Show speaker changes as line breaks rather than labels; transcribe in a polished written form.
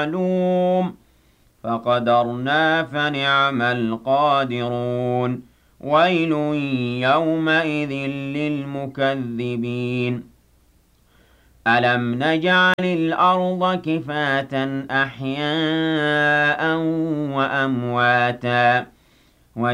معلوم فقدرنا فنعم القادرون ويل يومئذ للمكذبين ألم نجعل الأرض كفاة أحياء وأمواتا